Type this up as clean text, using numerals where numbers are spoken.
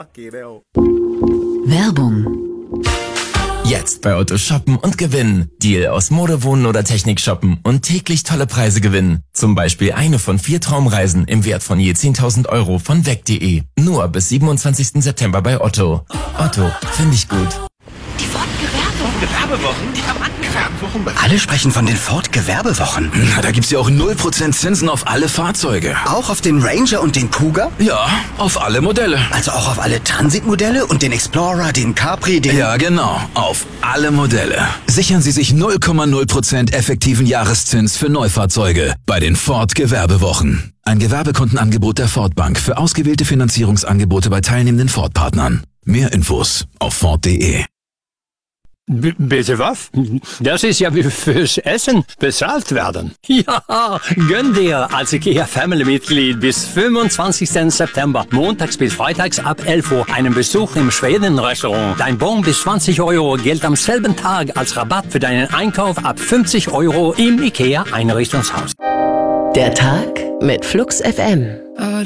Werbung. Jetzt bei Otto shoppen und gewinnen. Deal aus Mode, Wohnen oder Technik shoppen und täglich tolle Preise gewinnen. Zum Beispiel eine von 4 Traumreisen im Wert von je 10.000 € von weg.de. Nur bis 27. September bei Otto. Otto, finde ich gut. Die Ford-Gewerbewochen, die am Gewerbewochen. Alle sprechen von den Ford-Gewerbewochen. Na, da gibt's ja auch 0% Zinsen auf alle Fahrzeuge. Auch auf den Ranger und den Kuga? Ja, auf alle Modelle. Also auch auf alle Transit-Modelle und den Explorer, den Capri, den... Ja, genau, auf alle Modelle. Sichern Sie sich 0,0% effektiven Jahreszins für Neufahrzeuge bei den Ford-Gewerbewochen. Ein Gewerbekundenangebot der Ford Bank für ausgewählte Finanzierungsangebote bei teilnehmenden Ford-Partnern. Mehr Infos auf Ford.de. Bitte was? Das ist ja wie fürs Essen bezahlt werden. Ja, gönn dir als IKEA-Family-Mitglied bis 25. September, montags bis freitags ab 11 Uhr, einen Besuch im Schweden-Restaurant. Dein Bon bis 20 € gilt am selben Tag als Rabatt für deinen Einkauf ab 50 € im IKEA-Einrichtungshaus. Der Tag mit Flux FM.